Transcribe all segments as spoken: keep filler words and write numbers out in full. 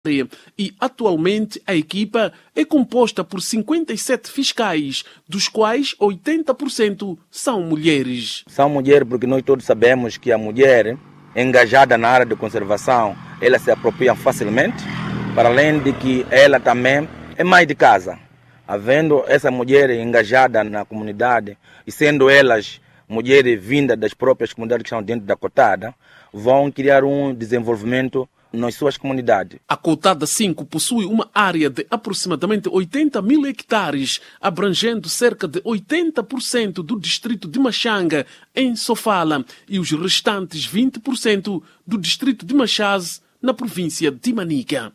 E atualmente a equipa é composta por cinquenta e sete fiscais, dos quais oitenta por cento são mulheres. São mulheres porque nós todos sabemos que a mulher engajada na área de conservação, ela se apropria facilmente, para além de que ela também é mãe de casa. Havendo essa mulher engajada na comunidade e sendo elas mulheres vindas das próprias comunidades que estão dentro da cotada, vão criar um desenvolvimento nas suas comunidades. A Cotada cinco possui uma área de aproximadamente oitenta mil hectares, abrangendo cerca de oitenta por cento do distrito de Machanga, em Sofala, e os restantes vinte por cento do distrito de Machaz, na província de Manica.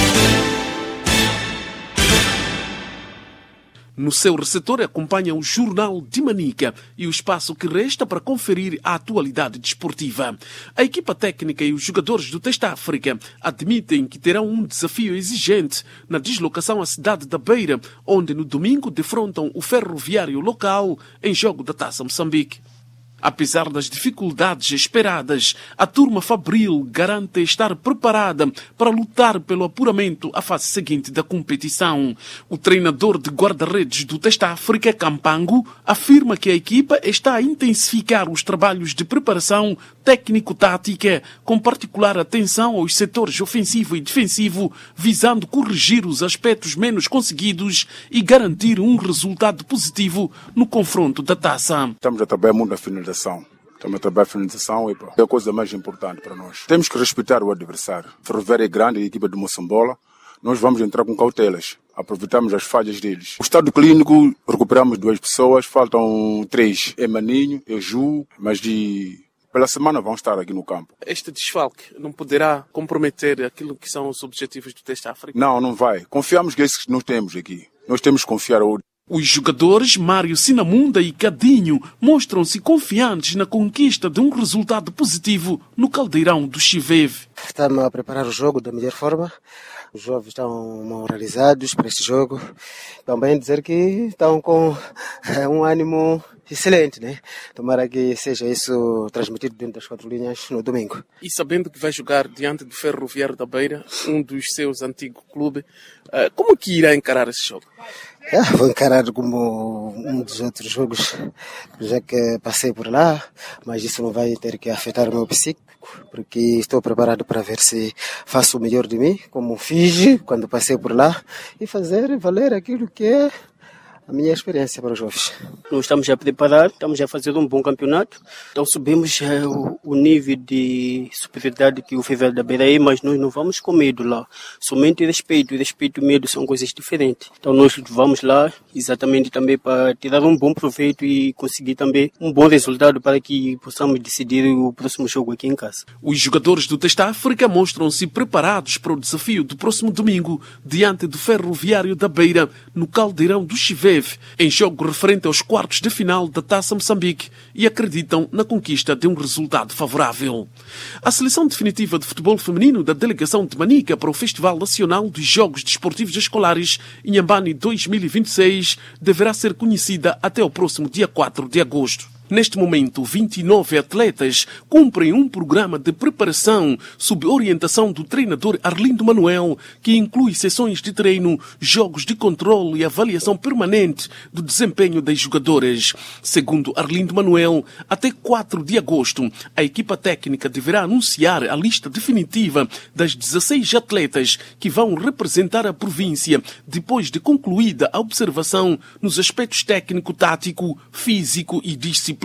No seu receptor acompanha o Jornal de Manica e o espaço que resta para conferir a atualidade desportiva. A equipa técnica e os jogadores do Testa África admitem que terão um desafio exigente na deslocação à cidade da Beira, onde no domingo defrontam o Ferroviário local em jogo da Taça Moçambique. Apesar das dificuldades esperadas, a turma fabril garante estar preparada para lutar pelo apuramento à fase seguinte da competição. O treinador de guarda-redes do Testa África, Campango, afirma que a equipa está a intensificar os trabalhos de preparação técnico-tática, com particular atenção aos setores ofensivo e defensivo, visando corrigir os aspectos menos conseguidos e garantir um resultado positivo no confronto da taça. Estamos a trabalhar muito na finalização. Estamos a trabalhar a finalização e é a coisa mais importante para nós. Temos que respeitar o adversário. A Ferroviária é grande, a equipa de Moçambola. Nós vamos entrar com cautelas. Aproveitamos as falhas deles. O estado clínico, recuperamos duas pessoas, faltam três. É Maninho, é Ju, mas de... pela semana vão estar aqui no campo. Este desfalque não poderá comprometer aquilo que são os objetivos do Testa África? Não, não vai. Confiamos que esses que nós temos aqui. Nós temos que confiar ao... Os jogadores Mário Sinamunda e Cadinho mostram-se confiantes na conquista de um resultado positivo no caldeirão do Chiveve. Estamos a preparar o jogo da melhor forma. Os jovens estão moralizados para este jogo. Também dizer que estão com é, um ânimo excelente, né? Tomara que seja isso transmitido dentro das quatro linhas no domingo. E sabendo que vai jogar diante do Ferroviário da Beira, um dos seus antigos clubes, como que irá encarar esse jogo? É, vou encarar como um dos outros jogos, já que passei por lá, mas isso não vai ter que afetar o meu psíquico, porque estou preparado para ver se faço o melhor de mim, como fiz quando passei por lá, e fazer valer aquilo que é a minha experiência para os jovens. Nós estamos a preparar, estamos a fazer um bom campeonato, então subimos é, o, o nível de superioridade que o Ferroviário da Beira é, mas nós não vamos com medo lá. Somente respeito, respeito e medo são coisas diferentes. Então nós vamos lá exatamente também para tirar um bom proveito e conseguir também um bom resultado para que possamos decidir o próximo jogo aqui em casa. Os jogadores do Testa África mostram-se preparados para o desafio do próximo domingo diante do Ferroviário da Beira no caldeirão do Chiveve, em jogo referente aos quartos de final da Taça Moçambique, e acreditam na conquista de um resultado favorável. A seleção definitiva de futebol feminino da delegação de Manica para o Festival Nacional dos Jogos Desportivos Escolares Inhambane dois mil e vinte e seis deverá ser conhecida até o próximo dia quatro de agosto. Neste momento, vinte e nove atletas cumprem um programa de preparação sob orientação do treinador Arlindo Manuel, que inclui sessões de treino, jogos de controle e avaliação permanente do desempenho das jogadoras. Segundo Arlindo Manuel, até quatro de agosto, a equipa técnica deverá anunciar a lista definitiva das dezesseis atletas que vão representar a província depois de concluída a observação nos aspectos técnico-tático, físico e disciplinar.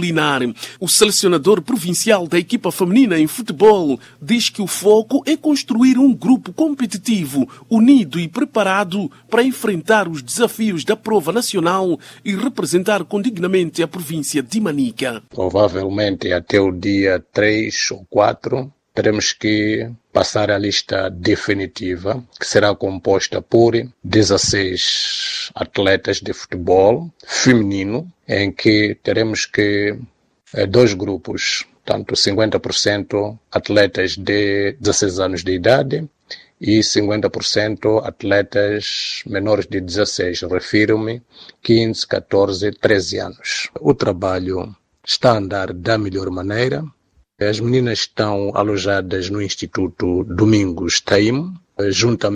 O selecionador provincial da equipa feminina em futebol diz que o foco é construir um grupo competitivo, unido e preparado para enfrentar os desafios da prova nacional e representar condignamente a província de Manica. Provavelmente até o dia três ou quatro teremos que passar a lista definitiva, que será composta por dezesseis atletas de futebol feminino, em que teremos que eh, dois grupos, tanto cinquenta por cento atletas de dezesseis anos de idade e cinquenta por cento atletas menores de dezesseis, refiro-me quinze, catorze, treze anos. O trabalho está a andar da melhor maneira. As meninas estão alojadas no Instituto Domingos Taimo, juntamente